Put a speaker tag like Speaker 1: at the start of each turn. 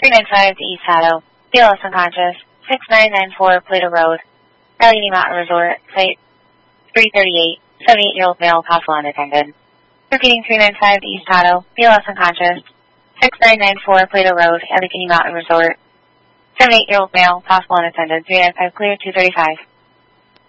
Speaker 1: 395 to East Haddle. BLS unconscious. 6994 Plato Road. Allegheny Mountain Resort. Site 338. 78-year-old male, possible unattended. Repeating 395 to East Haddle. BLS unconscious. 6994 Plato Road. Allegheny Mountain Resort. 78-year-old male, possible unattended. 395 clear, 235.